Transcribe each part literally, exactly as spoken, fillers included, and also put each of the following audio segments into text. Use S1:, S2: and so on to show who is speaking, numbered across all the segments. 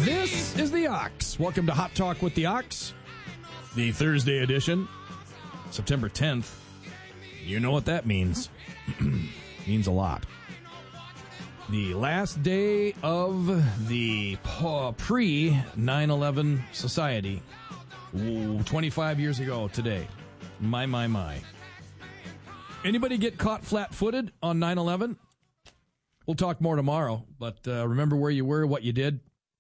S1: This is the Ox. Welcome to Hot Talk with the Ox, the Thursday edition, September tenth. You know what that means. Means a lot. The last day of the pre nine eleven society. Ooh, twenty-five years ago today. My, my, my. Anybody get caught flat-footed on nine eleven? We'll talk more tomorrow, but uh, remember where you were, what you did?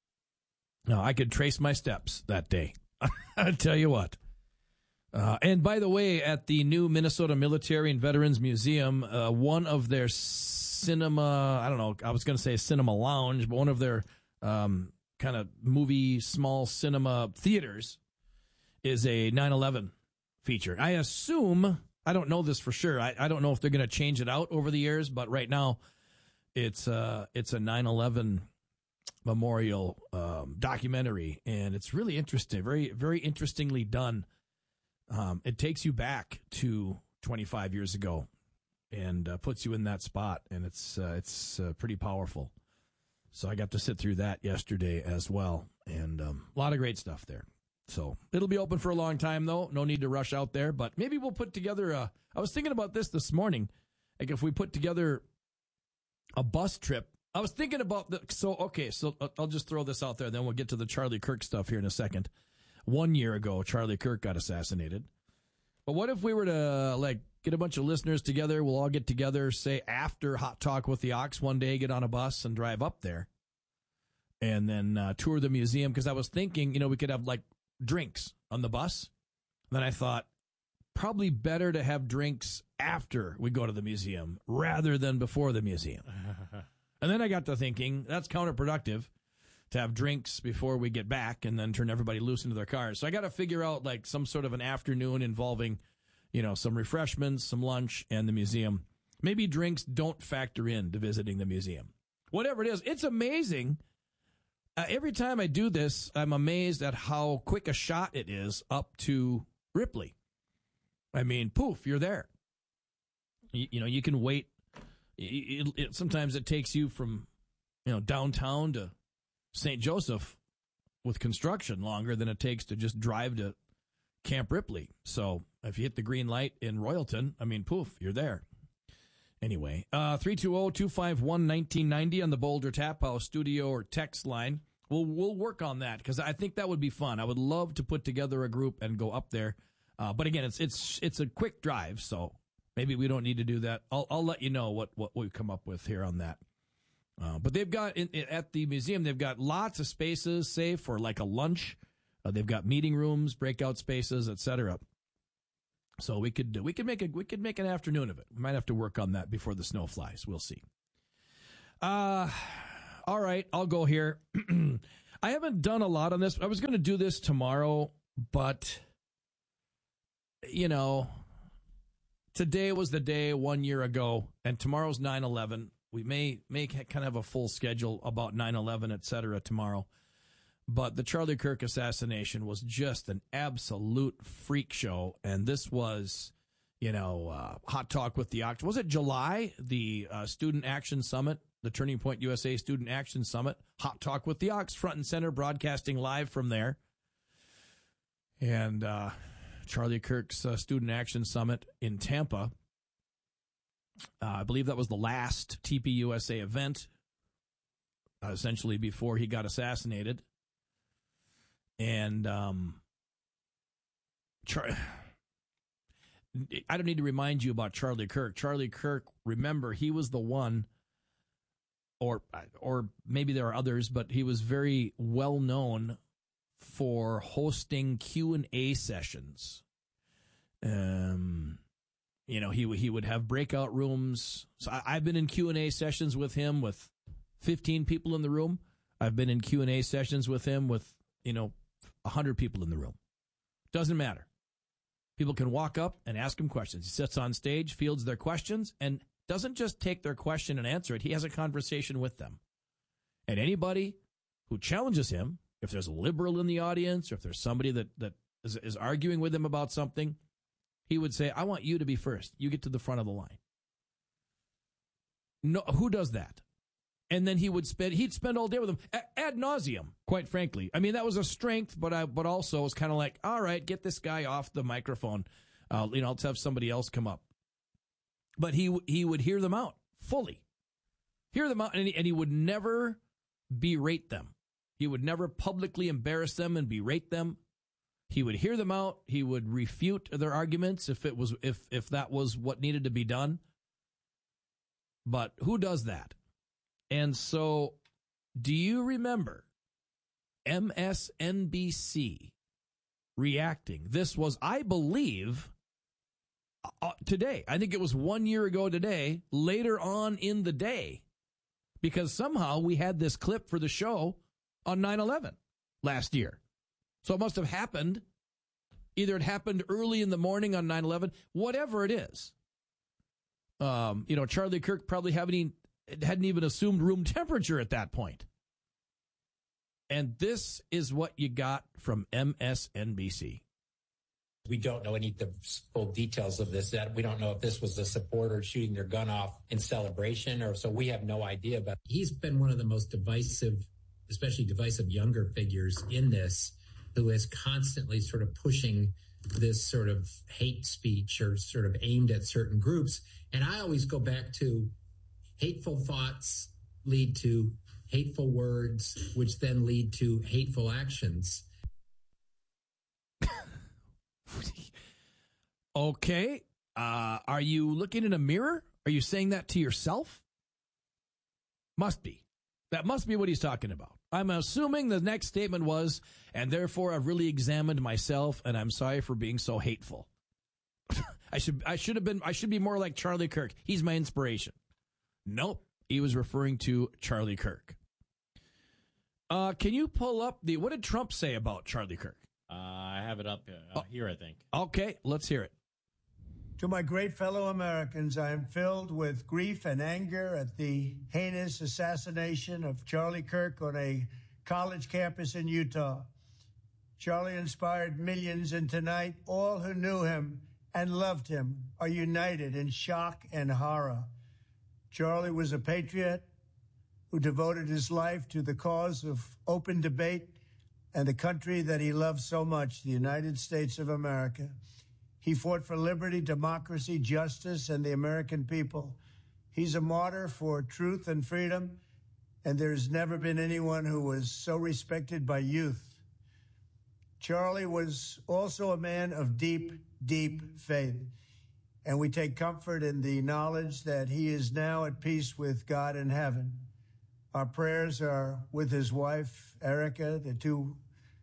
S1: No, I could trace my steps that day. I tell you what. Uh, and by the way, at the new Minnesota Military and Veterans Museum, uh, one of their cinema, I don't know, I was going to say cinema lounge, but one of their um, kind of movie, small cinema theaters is a nine eleven feature. I assume, I don't know this for sure, I, I don't know if they're going to change it out over the years, but right now it's, uh, it's a nine eleven memorial um, documentary, and it's really interesting, very, very interestingly done. Um, it takes you back to twenty-five years ago and uh, puts you in that spot, and it's uh, it's uh, pretty powerful. So I got to sit through that yesterday as well, and um, a lot of great stuff there. So it'll be open for a long time, though. No need to rush out there, but maybe we'll put together a, I was thinking about this this morning, like if we put together a bus trip. I was thinking about the, so, okay, so I'll just throw this out there, then we'll get to the Charlie Kirk stuff here in a second. One year ago, Charlie Kirk got assassinated. But what if we were to, like, get a bunch of listeners together, we'll all get together, say, after Hot Talk with the Ox one day, get on a bus and drive up there, and then uh, tour the museum, because I was thinking, you know, we could have, like, drinks on the bus. Then I thought, probably better to have drinks after we go to the museum rather than before the museum. And then I got to thinking, that's counterproductive to have drinks before we get back and then turn everybody loose into their cars. So I got to figure out like some sort of an afternoon involving, you know, some refreshments, some lunch, and the museum. Maybe drinks don't factor in to visiting the museum. Whatever it is, it's amazing. Uh, every time I do this, I'm amazed at how quick a shot it is up to Ripley. I mean, poof, you're there. You, you know, you can wait. It, it, sometimes it takes you from, you know, downtown to Saint Joseph with construction longer than it takes to just drive to Camp Ripley. So if you hit the green light in Royalton, I mean, poof, you're there. Anyway, uh, three two zero, two five one, one nine nine zero on the Boulder Tap House studio or text line. We'll, we'll work on that because I think that would be fun. I would love to put together a group and go up there. Uh, but again, it's it's it's a quick drive, so maybe we don't need to do that. I'll I'll let you know what, what we come up with here on that. Uh, but they've got in, in, at the museum, they've got lots of spaces, say for like a lunch. Uh, they've got meeting rooms, breakout spaces, et cetera. So we could we could make a we could make an afternoon of it. We might have to work on that before the snow flies. We'll see. Uh all right, I'll go here. I haven't done a lot on this. I was going to do this tomorrow, but you know, today was the day one year ago, and tomorrow's nine eleven. We may may kind of have a full schedule about nine eleven, et cetera, tomorrow. But the Charlie Kirk assassination was just an absolute freak show, and this was, you know, uh, Hot Talk with the Ox. Was it July, the uh, Student Action Summit, the Turning Point U S A Student Action Summit? Hot Talk with the Ox, front and center, broadcasting live from there. And uh, Charlie Kirk's uh, Student Action Summit in Tampa. Uh, I believe that was the last T P U S A event, uh, essentially before he got assassinated. And um, Char- I don't need to remind you about Charlie Kirk. Charlie Kirk, remember, he was the one, or or maybe there are others, but he was very well known for hosting Q and A sessions. Um. You know, he he would have breakout rooms. So I, I've been in Q and A sessions with him with fifteen people in the room. I've been in Q and A sessions with him with, you know, one hundred people in the room. Doesn't matter. People can walk up and ask him questions. He sits on stage, fields their questions, and doesn't just take their question and answer it. He has a conversation with them. And anybody who challenges him, if there's a liberal in the audience, or if there's somebody that, that is, is arguing with him about something, he would say, I want you to be first. You get to the front of the line. No, who does that? And then he would spend, he'd spend all day with them ad nauseum, quite frankly. I mean, that was a strength, but I, but also it was kind of like, all right, get this guy off the microphone. Uh, you know, let's have somebody else come up. But he, he would hear them out fully, hear them out. And he, and he would never berate them. He would never publicly embarrass them and berate them. He would hear them out. He would refute their arguments if it was, if, if that was what needed to be done. But who does that? And so, do you remember M S N B C reacting? This was, I believe, uh, today. I think it was one year ago today, later on in the day, because somehow we had this clip for the show on nine eleven last year. So it must have happened. Either it happened early in the morning on nine eleven, whatever it is. Um, you know, Charlie Kirk probably haven't even, hadn't even assumed room temperature at that point. And this is what you got from M S N B C.
S2: We don't know any of the full details of this. That we don't know if this was a supporter shooting their gun off in celebration, or so we have no idea. But he's been one of the most divisive, especially divisive younger figures in this, who is constantly sort of pushing this sort of hate speech or sort of aimed at certain groups. And I always go back to hateful thoughts lead to hateful words, which then lead to hateful actions.
S1: Okay. Uh, are you looking in a mirror? Are you saying that to yourself? Must be. That must be what he's talking about. I'm assuming the next statement was, and therefore I've really examined myself, and I'm sorry for being so hateful. I should I should have been I should be more like Charlie Kirk. He's my inspiration. Nope. He was referring to Charlie Kirk. Uh, can you pull up the, what did Trump say about Charlie Kirk?
S3: Uh, I have it up uh, here, I think.
S1: Okay, let's hear it.
S4: To my great fellow Americans, I am filled with grief and anger at the heinous assassination of Charlie Kirk on a college campus in Utah. Charlie inspired millions, and tonight all who knew him and loved him are united in shock and horror. Charlie was a patriot who devoted his life to the cause of open debate and the country that he loved so much, the United States of America. He fought for liberty, democracy, justice, and the American people. He's a martyr for truth and freedom, and there's never been anyone who was so respected by youth. Charlie was also a man of deep, deep faith, and we take comfort in the knowledge that he is now at peace with God in heaven. Our prayers are with his wife, Erica, the two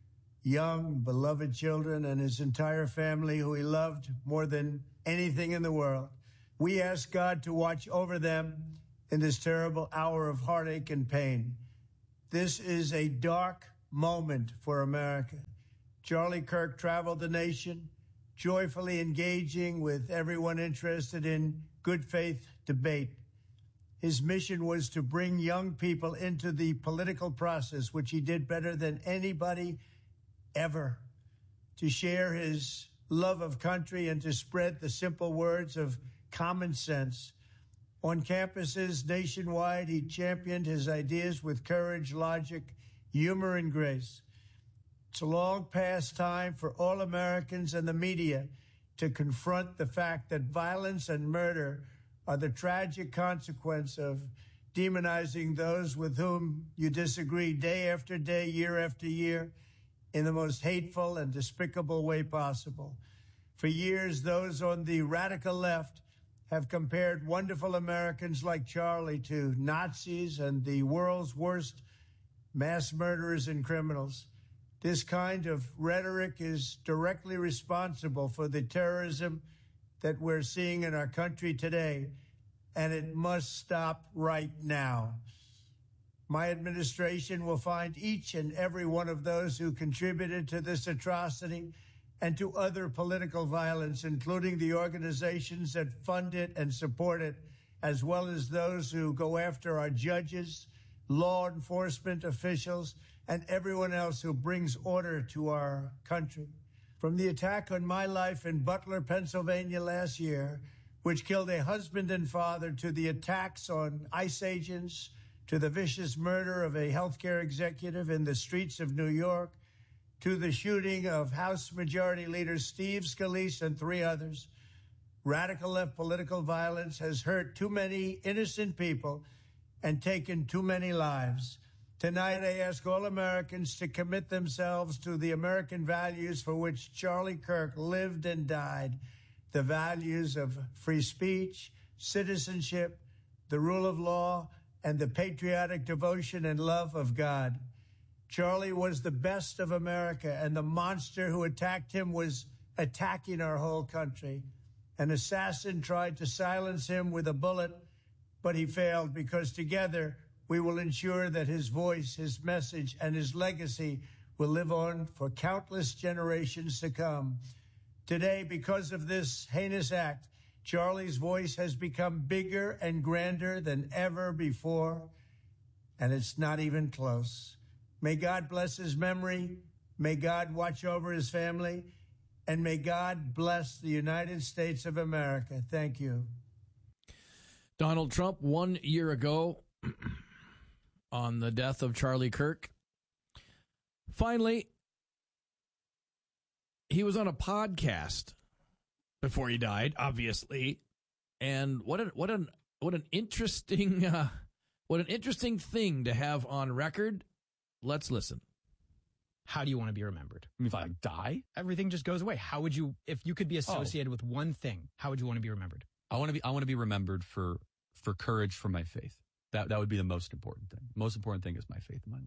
S4: young, beloved children, and his entire family, who he loved more than anything in the world. We ask God to watch over them in this terrible hour of heartache and pain. This is a dark moment for America. Charlie Kirk traveled the nation, joyfully engaging with everyone interested in good faith debate. His mission was to bring young people into the political process, which he did better than anybody ever, to share his love of country and to spread the simple words of common sense. On campuses nationwide, he championed his ideas with courage, logic, humor, and grace. It's a long past time for all Americans and the media to confront the fact that violence and murder are the tragic consequence of demonizing those with whom you disagree day after day, year after year, in the most hateful and despicable way possible. For years, those on the radical left have compared wonderful Americans like Charlie to Nazis and the world's worst mass murderers and criminals. This kind of rhetoric is directly responsible for the terrorism that we're seeing in our country today, and it must stop right now. My administration will find each and every one of those who contributed to this atrocity and to other political violence, including the organizations that fund it and support it, as well as those who go after our judges, law enforcement officials, and everyone else who brings order to our country. From the attack on my life in Butler, Pennsylvania last year, which killed a husband and father, to the attacks on ICE agents, to the vicious murder of a healthcare executive in the streets of New York, to the shooting of House Majority Leader Steve Scalise and three others, radical left political violence has hurt too many innocent people and taken too many lives. Tonight, I ask all Americans to commit themselves to the American values for which Charlie Kirk lived and died, the values of free speech, citizenship, the rule of law, and the patriotic devotion and love of God. Charlie was the best of America, and the monster who attacked him was attacking our whole country. An assassin tried to silence him with a bullet, but he failed, because together we will ensure that his voice, his message, and his legacy will live on for countless generations to come. Today, because of this heinous act, Charlie's voice has become bigger and grander than ever before, and it's not even close. May God bless his memory, may God watch over his family, and may God bless the United States of America. Thank you.
S1: Donald Trump, one year ago, on the death of Charlie Kirk. Finally, he was on a podcast before he died, obviously, and what a, what an what an interesting uh, what an interesting thing to have on record. Let's listen.
S5: How do you want to be remembered?
S6: I mean, if I die,
S5: everything just goes away. How would you, if you could be associated oh. with one thing, how would you want to be remembered?
S6: I want to be I want to be remembered for for courage for my faith. That that would be the most important thing. The most important thing is my faith in my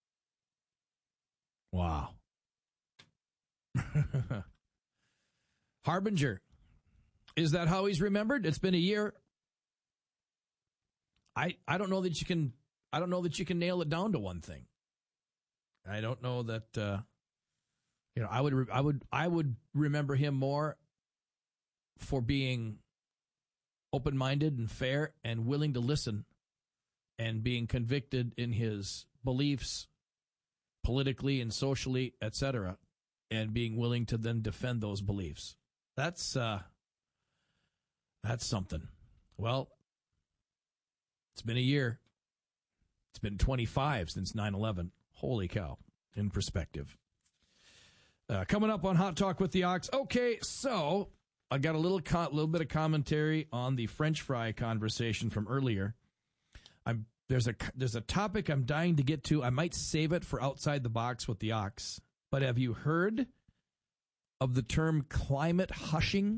S6: life.
S1: Wow. Harbinger. Is that how he's remembered? It's been a year. I I don't know that you can I don't know that you can nail it down to one thing. I don't know that uh, you know, I would re- I would I would remember him more for being open-minded and fair and willing to listen and being convicted in his beliefs politically and socially, et cetera, and being willing to then defend those beliefs. That's uh, that's something. Well, it's been a year. It's been twenty-five since nine eleven. Holy cow, in perspective. Uh, coming up on Hot Talk with the Ox. Okay, so I got a little co- little bit of commentary on the French fry conversation from earlier. I'm there's a there's a topic I'm dying to get to. I might save it for Outside the Box with the Ox. But have you heard of the term climate hushing?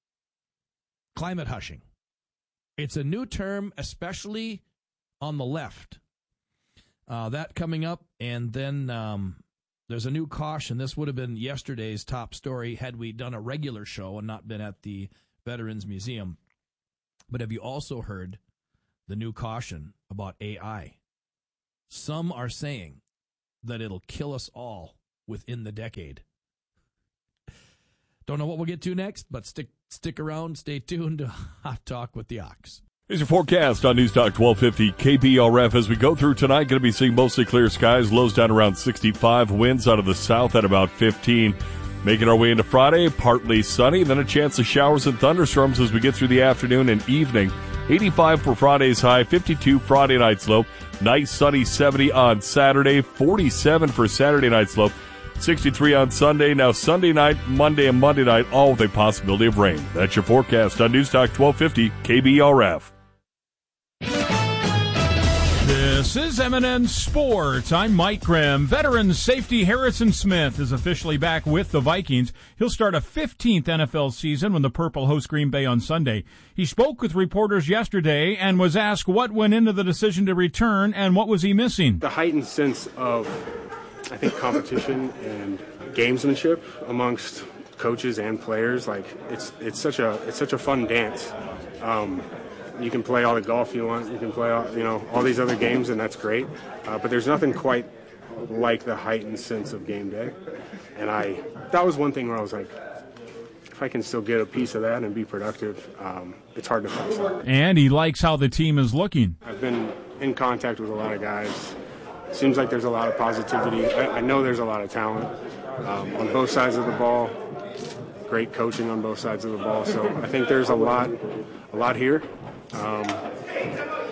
S1: Climate hushing. It's a new term, especially on the left. Uh, that coming up, and then um, there's a new caution. This would have been yesterday's top story had we done a regular show and not been at the Veterans Museum. But have you also heard the new caution about A I? Some are saying that it'll kill us all within the decade. Don't know what we'll get to next, but stick stick around, stay tuned to Hot Talk with the Ox.
S7: Here's your forecast on News Talk twelve fifty K B R F. As we go through tonight, going to be seeing mostly clear skies, lows down around sixty-five, winds out of the south at about fifteen. Making our way into Friday, partly sunny, then a chance of showers and thunderstorms as we get through the afternoon and evening. eighty-five for Friday's high, fifty-two Friday night's low. Nice sunny seventy on Saturday, forty-seven for Saturday night's low. sixty-three on Sunday. Now Sunday night, Monday, and Monday night, all with a possibility of rain. That's your forecast on News Talk twelve fifty K B R F.
S8: This is M and N Sports. I'm Mike Grimm. Veteran safety Harrison Smith is officially back with the Vikings. He'll start a fifteenth N F L season when the Purple host Green Bay on Sunday. He spoke with reporters yesterday and was asked what went into the decision to return and what was he missing.
S9: The heightened sense of, I think, competition and gamesmanship amongst coaches and players. Like it's it's such a it's such a fun dance. Um, You can play all the golf you want. You can play, all, you know, all these other games, and that's great. Uh, but there's nothing quite like the heightened sense of game day. And I, that was one thing where I was like, if I can still get a piece of that and be productive, um, it's hard to pass up.
S8: And he likes how the team is looking.
S9: I've been in contact with a lot of guys. It seems like there's a lot of positivity. I, I know there's a lot of talent um, on both sides of the ball. Great coaching on both sides of the ball. So I think there's a lot, a lot here. Um,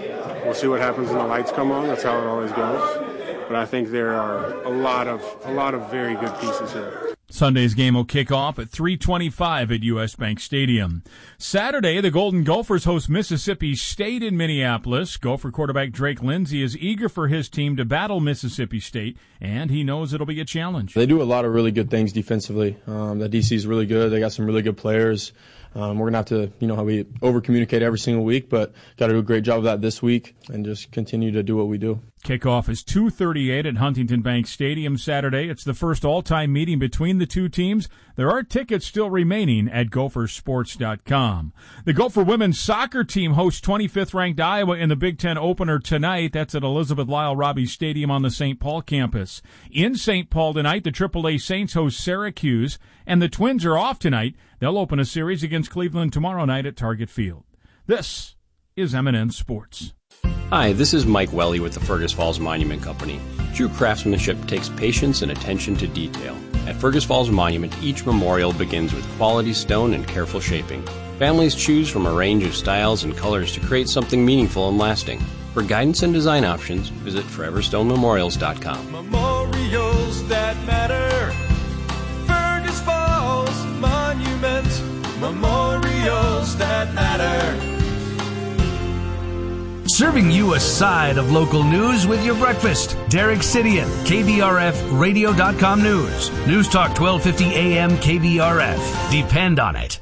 S9: we'll see what happens when the lights come on. That's how it always goes. But I think there are a lot of a lot of very good pieces here.
S8: Sunday's game will kick off at three twenty-five at U S. Bank Stadium. Saturday, the Golden Gophers host Mississippi State in Minneapolis. Gopher quarterback Drake Lindsey is eager for his team to battle Mississippi State, and he knows it'll be a challenge.
S10: They do a lot of really good things defensively. Um, the D C is really good. They got some really good players. Um, we're going to have to, you know how we over-communicate every single week, but got to do a great job of that this week and just continue to do what we do.
S8: Kickoff is two thirty-eight at Huntington Bank Stadium Saturday. It's the first all-time meeting between the two teams. There are tickets still remaining at gopher sports dot com. The Gopher women's soccer team hosts twenty-fifth ranked Iowa in the Big Ten opener tonight. That's at Elizabeth Lyle Robbie Stadium on the Saint Paul campus. In Saint Paul tonight, the triple A Saints host Syracuse, and the Twins are off tonight. They'll open a series against Cleveland tomorrow night at Target Field. This is M and N Sports.
S11: Hi, this is Mike Welly with the Fergus Falls Monument Company. True craftsmanship takes patience and attention to detail. At Fergus Falls Monument, each memorial begins with quality stone and careful shaping. Families choose from a range of styles and colors to create something meaningful and lasting. For guidance and design options, visit forever stone memorials dot com.
S12: Memorials that matter. Fergus Falls Monument. Memorials that matter.
S13: Serving you a side of local news with your breakfast. Derek Sidian, K B R F radio dot com News. News Talk twelve fifty A M K B R F. Depend on it.